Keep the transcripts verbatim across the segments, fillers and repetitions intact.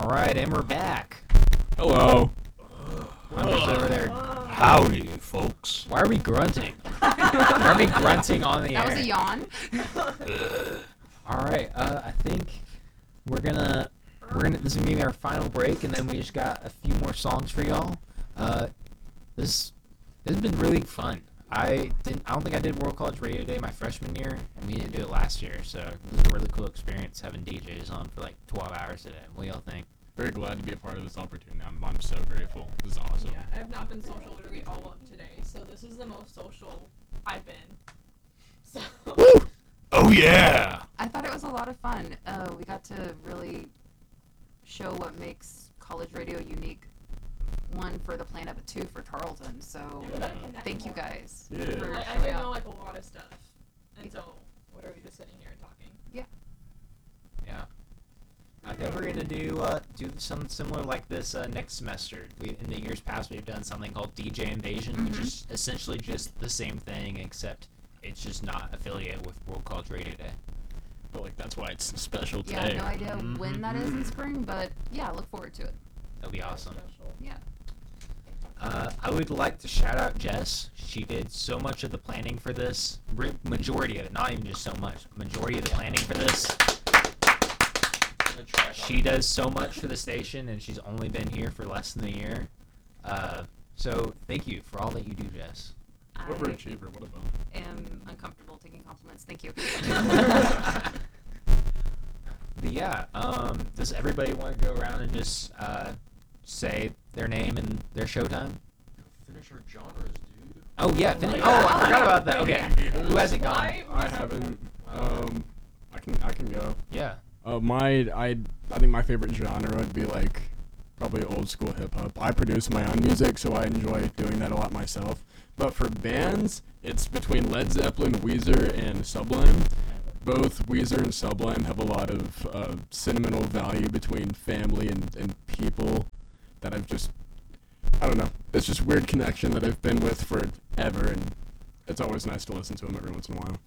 All right, and we're back. Hello. Hunter's over there. Howdy, folks. Why are we grunting? Why are we grunting on the That air? was a yawn. All right, uh, I think we're gonna we're gonna this is gonna be our final break, and then we just got a few more songs for y'all. Uh, this this has been really fun. I didn't. I don't think I did World College Radio Day my freshman year, and we didn't do it last year. So it was a really cool experience having D Js on for like twelve hours a day. What do y'all think? Very glad to be a part of this opportunity. I'm, I'm so grateful. This is awesome. Yeah, I have not been social literally all of today, so this is the most social I've been. So. Woo! Oh yeah! I thought it was a lot of fun. Uh, we got to really show what makes college radio unique. One for the Planet, but two for Tarleton. So thank you guys. Yeah. For I, I showing didn't up. know like a lot of stuff, and so what are we just sitting here and talking? Yeah. Yeah. I think we're gonna do uh, do something similar like this uh, next semester. We, in the years past, we've done something called D J Invasion, Mhm. which is essentially just the same thing, except it's just not affiliated with World College Radio Day. But like that's why it's special Yeah, today. no idea Mhm. when that is in spring, but yeah, look forward to it. That'll be awesome. Special. Yeah. Uh, I would like to shout out Jess. She did so much of the planning for this. Re- majority of it, not even just so much. Majority of the planning for this. She does so much for the station, and she's only been here for less than a year. Uh, so thank you for all that you do, Jess. Overachiever. What about? I am uncomfortable taking compliments. Thank you. But yeah, um, does everybody want to go around and just uh, say their name and their showtime? Finish our genres, dude. Oh yeah, fin- Oh, oh, yeah. I forgot about that. Okay, who hasn't gone? Why- I haven't. Um, I can I can go. Yeah. Uh, my I I think my favorite genre would be like probably old school hip hop. I produce my own music, so I enjoy doing that a lot myself. But for bands, it's between Led Zeppelin, Weezer, and Sublime. Both Weezer and Sublime have a lot of uh, sentimental value between family and, and people that I've just, I don't know, it's just a weird connection that I've been with forever, and it's always nice to listen to them every once in a while.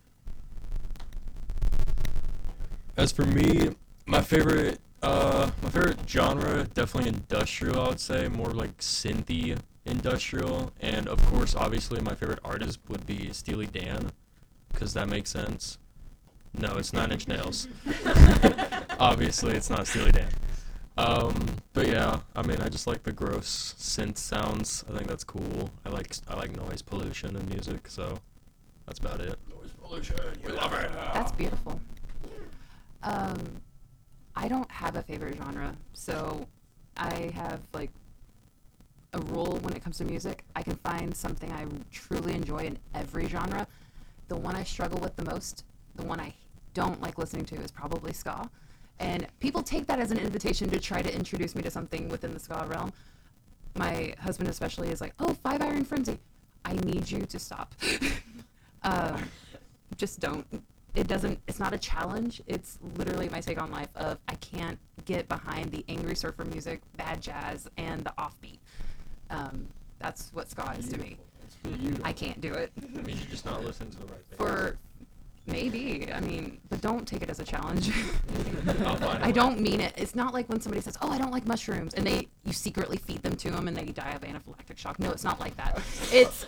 As for me, my favorite, uh, my favorite genre, definitely industrial, I would say, more like synthy industrial, and of course, obviously, my favorite artist would be Steely Dan, because that makes sense. No, it's Nine Inch Nails. Obviously, it's not Steely Dan. Um, but yeah, I mean, I just like the gross synth sounds. I think that's cool. I like I like noise pollution in music, so that's about it. Noise pollution. We love it. That's beautiful. Um, I don't have a favorite genre, so I have like a rule when it comes to music. I can find something I truly enjoy in every genre. The one I struggle with the most, the one I don't like listening to, is probably ska. And people take that as an invitation to try to introduce me to something within the ska realm. My husband especially is like, oh, Five Iron Frenzy. I need you to stop. um, just don't. It doesn't, it's not a challenge. It's literally my take on life of I can't get behind the angry surfer music, bad jazz, and the offbeat. Um, that's what ska is to me. I can't do it. I mean, you just not listen to the right thing. For maybe, I mean, but don't take it as a challenge. I'll find a I way. don't mean it. It's not like when somebody says, "Oh, I don't like mushrooms," and they you secretly feed them to them and they die of anaphylactic shock. No, it's not like that. It's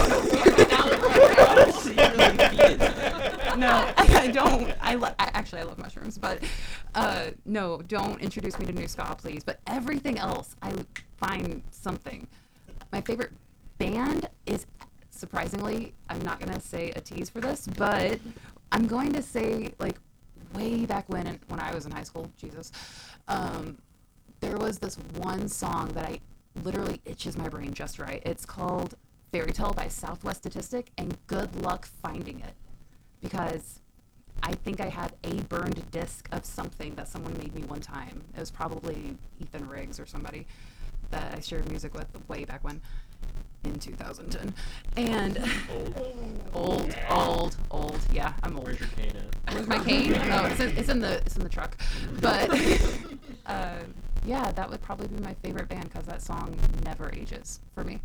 no, I don't. I, lo- I actually I love mushrooms, but uh, no, don't introduce me to new ska, please. But everything else, I find something. My favorite band is, surprisingly, I'm not gonna say a tease for this, but I'm going to say like way back when when I was in high school, Jesus, um, there was this one song that I literally itches my brain just right. It's called Fairy Tale by Southwest Statistic, and good luck finding it because I think I had a burned disc of something that someone made me one time. It was probably Ethan Riggs or somebody that I shared music with way back when in two thousand ten. And old, old, old. Yeah, I'm old. Where's your cane at? Where's my cane? Oh, it's in, it's in the it's in the truck. But uh, yeah, that would probably be my favorite band because that song never ages for me.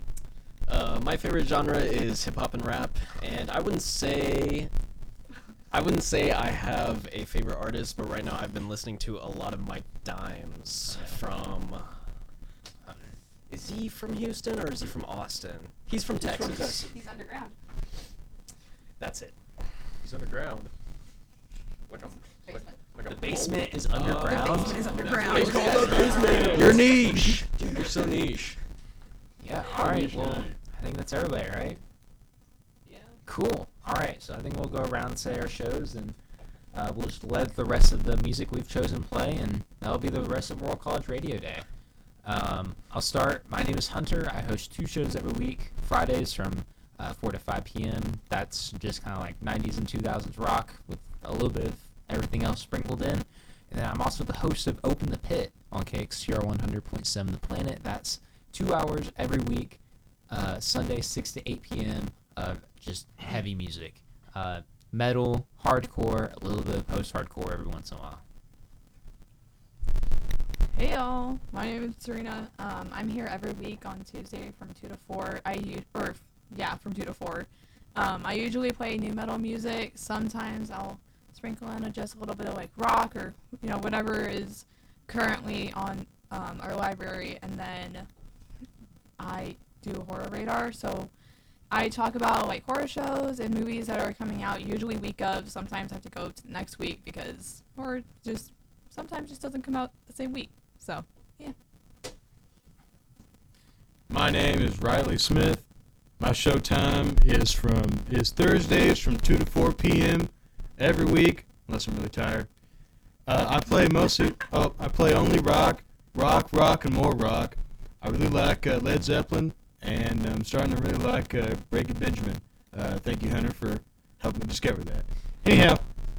Uh, my favorite genre is hip hop and rap, and I wouldn't say I wouldn't say I have a favorite artist, but right now I've been listening to a lot of Mike Dimes from. Uh, is he from Houston or is he from Austin? He's from Texas. He's underground. That's it. He's underground. Like a, Basement. like a The basement is Oh. underground. Basement is underground. It's called the basement. You're niche. Dude, you're so niche. Yeah. All right. Well, I think that's everybody, right? Yeah. Cool. All right. So I think we'll go around and say our shows, and uh, we'll just let the rest of the music we've chosen play, and that'll be the rest of World College Radio Day. Um, I'll start. My name is Hunter. I host two shows every week. Fridays from uh, four to five p.m. That's just kind of like nineties and two thousands rock with a little bit of everything else sprinkled in. And then I'm also the host of Open the Pit on K X T R one hundred point seven The Planet. That's two hours every week, uh, Sunday six to eight p.m. of just heavy music. Uh, metal, hardcore, a little bit of post-hardcore every once in a while. Hey y'all, my name is Serena. Um, I'm here every week on Tuesday from two to four. I u- or yeah, from two to four. Um, I usually play new metal music. Sometimes I'll sprinkle in a, just a little bit of like rock or you know whatever is currently on um, our library, and then I do Horror Radar. So I talk about like horror shows and movies that are coming out. Usually week of. Sometimes I have to go to the next week because or just sometimes just doesn't come out the same week. So, yeah. My name is Riley Smith. My show time is from is Thursdays from two to four p.m. every week, unless I'm really tired. Uh, I play mostly. Oh, I play only rock, rock, rock, and more rock. I really like uh, Led Zeppelin, and I'm starting to really like uh, Breaking Benjamin. Uh, thank you, Hunter, for helping me discover that. Anyhow,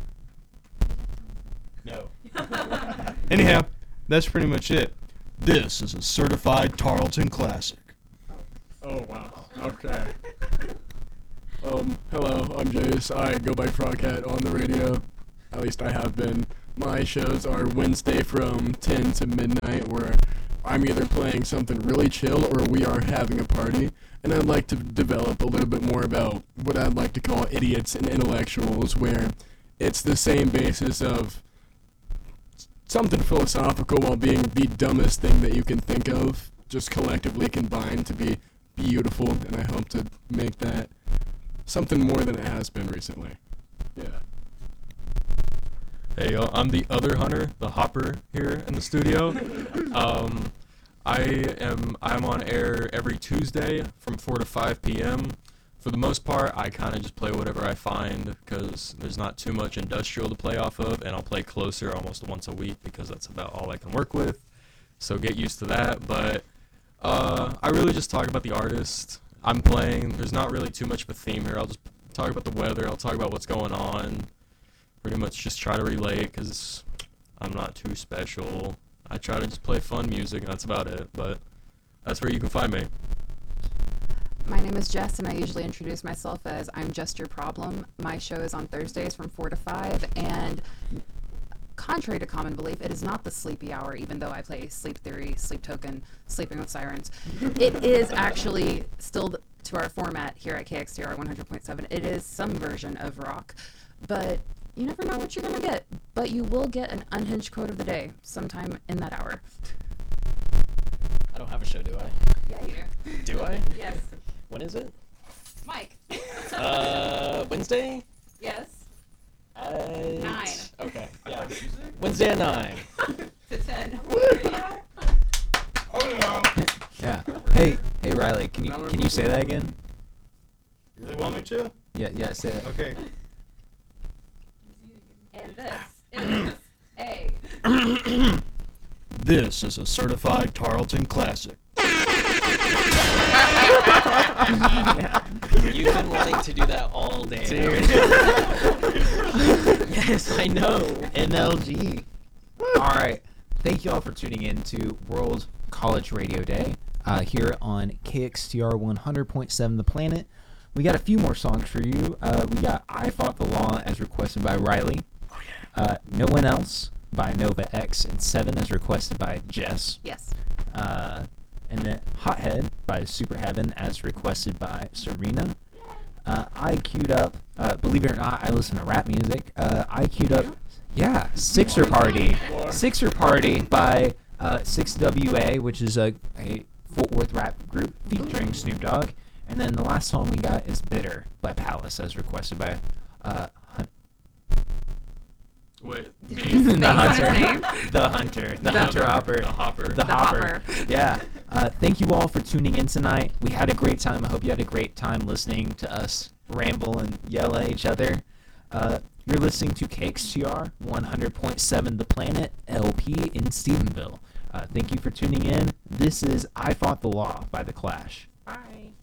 no. Anyhow, that's pretty much it. This is a certified Tarleton classic. Oh wow. Okay. Um, hello, I'm Jace. I go by Frogcat on the radio. At least I have been. My shows are Wednesday from ten to midnight, where I'm either playing something really chill or we are having a party. And I'd like to develop a little bit more about what I'd like to call idiots and intellectuals, where it's the same basis of something philosophical while being the dumbest thing that you can think of, just collectively combined to be beautiful, and I hope to make that something more than it has been recently. Yeah. Hey, yo, I'm the other Hunter, the Hopper here in the studio. Um, I am I'm on air every Tuesday from four to five p.m. For the most part, I kind of just play whatever I find because there's not too much industrial to play off of, and I'll play Closer almost once a week because that's about all I can work with. So get used to that. But uh, I really just talk about the artist I'm playing. There's not really too much of a theme here. I'll just talk about the weather. I'll talk about what's going on. Pretty much just try to relate because I'm not too special. I try to just play fun music, and that's about it. But that's where you can find me. My name is Jess, and I usually introduce myself as I'm Just Your Problem. My show is on Thursdays from four to five, and contrary to common belief, it is not the sleepy hour, even though I play Sleep Theory, Sleep Token, Sleeping with Sirens. It is actually still th- to our format here at K X T R one hundred point seven. It is some version of rock, but you never know what you're going to get. But you will get an unhinged quote of the day sometime in that hour. I don't have a show, do I? Yeah, you do. Do I? Yes. When is it? Mike. Uh, Wednesday? Yes. At... Nine. Okay, yeah. Wednesday at nine. To ten. Yeah. Hey, hey, Riley, can you can you say that again? You really want me to? Yeah, yeah, say it. Okay. And this is a This is a certified Tarleton classic. You've been wanting to do that all day. Dude. Yes, I know. N L G. All right. Thank you all for tuning in to World College Radio Day uh, here on K X T R one hundred point seven The Planet. We got a few more songs for you. Uh, we got I Fought the Law as requested by Riley. Oh, yeah. Uh, No One Else by Nova X and Seven as requested by Jess. Yes. Uh, and then Hothead by Super Heaven as requested by Serena. Uh, I queued up. Uh, believe it or not, I listen to rap music. Uh, I queued up. Yeah, Sixer Party. Sixer Party by uh, six W A, which is a, a Fort Worth rap group featuring Snoop Dogg. And then the last song we got is Bitter by Palace, as requested by uh, Hun- Wait. Did you the say Hunter. his name? The Hunter. The The- Hunter Hopper. The Hopper. The, The Hopper. Hopper. Yeah. Uh, thank you all for tuning in tonight. We had a great time. I hope you had a great time listening to us ramble and yell at each other. Uh, you're listening to K X T R one hundred point seven The Planet L P in Stephenville. Uh, thank you for tuning in. This is I Fought the Law by The Clash. Bye.